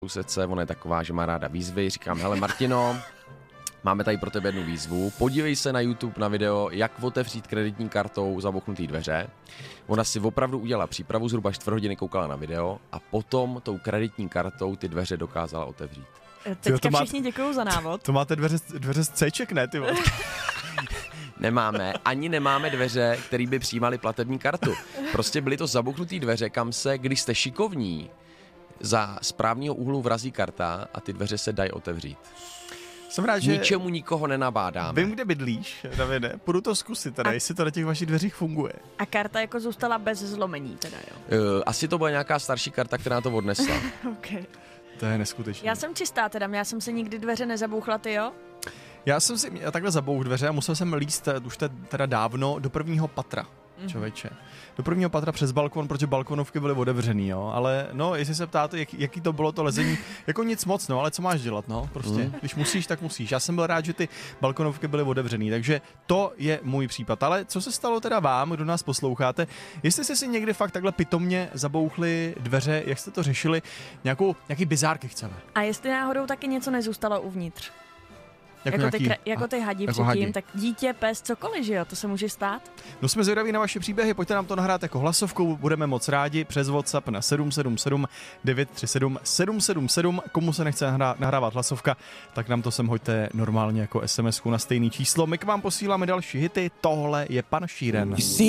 sousedce, ona je taková, že má ráda výzvy, říkám, hele Martino, máme tady pro tebe jednu výzvu, podívej se na YouTube na video, jak otevřít kreditní kartou zabouchnutý dveře. Ona si opravdu udělala přípravu, zhruba 4 hodiny koukala na video a potom tou kreditní kartou ty dveře dokázala otevřít. Teďka všichni děkuju za návod. To máte dveře z C-ček, ne, ty vole? Nemáme dveře, které by přijímaly platební kartu. Prostě byly to zabouchnutý dveře, kam se, když jste šikovní, za správného úhlu vrazí karta a ty dveře se dají otevřít. Jsem rád, že ničemu nikoho nenabádáme. Vím, kde bydlíš, Davide. Půjdu to zkusit teda, jestli to na těch vašich dveřích funguje. A karta jako zůstala bez zlomení teda, jo? Asi to byla nějaká starší karta, která to odnesla. Okay. To je neskutečné. Já jsem čistá teda, já jsem se nikdy dveře nezabouchla, ty jo? Já jsem si takhle zabouch dveře a musel jsem líst už teda dávno do 1. patra. Člověče. Do 1. patra přes balkon, protože balkonovky byly otevřený, jo. Ale no, jestli se ptáte, jaký to bylo to lezení, jako nic moc, no, ale co máš dělat, no, prostě. Když musíš, tak musíš. Já jsem byl rád, že ty balkonovky byly otevřený, takže to je můj případ. Ale co se stalo teda vám, kdo nás posloucháte? Jestli jste si někdy fakt takhle pitomně zabouchli dveře, jak jste to řešili, nějaký bizárky chceme. A jestli náhodou taky něco nezůstalo uvnitř? Jako ty hadi jako předtím, hadi. Tak dítě, pes, cokoliv, že jo, to se může stát. No jsme zvědaví na vaše příběhy, pojďte nám to nahrát jako hlasovkou, budeme moc rádi přes WhatsApp na 777 937 777. Komu se nechce nahrávat hlasovka, tak nám to sem hoďte normálně jako SMS-ku na stejný číslo. My k vám posíláme další hity, tohle je pan Sheeran.